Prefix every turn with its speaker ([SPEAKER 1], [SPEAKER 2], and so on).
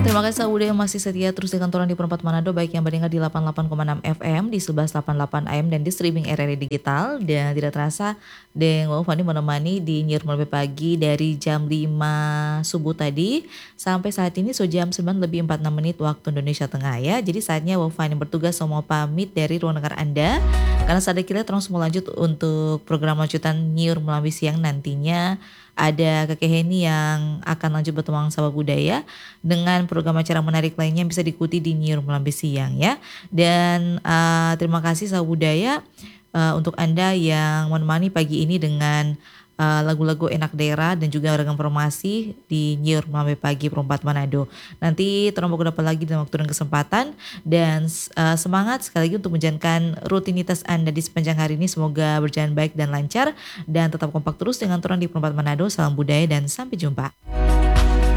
[SPEAKER 1] Terima kasih Sauda yang masih setia terus dengan Toran di Perempat Manado, baik yang mendengar di 88,6 FM, di 1188 AM, dan di streaming RRI Digital. Dan tidak terasa, Deng Wow Fani menemani di Nyiar Melambai Pagi dari jam 5 subuh tadi, sampai saat ini so jam 9 lebih 46 menit waktu Indonesia Tengah ya. Jadi saatnya Wow Fani bertugas mau pamit dari ruang dengar Anda, karena saat kita terus mau lanjut untuk program lanjutan Nyiar Melambai Siang nantinya. Ada Kakek Heni yang akan lanjut bertemu Sabah Budaya dengan program acara menarik lainnya yang bisa diikuti di Nyiar Melambai Siang ya. Dan terima kasih Sabah Budaya untuk Anda yang menemani pagi ini dengan lagu-lagu enak daerah dan juga ragam informasi di Nyiar Melambai Pagi Perempat Manado. Nanti terlalu dapat lagi dalam waktu dan kesempatan, dan semangat sekali lagi untuk menjalankan rutinitas Anda di sepanjang hari ini. Semoga berjalan baik dan lancar, dan tetap kompak terus dengan Toran di Perempat Manado. Salam budaya dan sampai jumpa.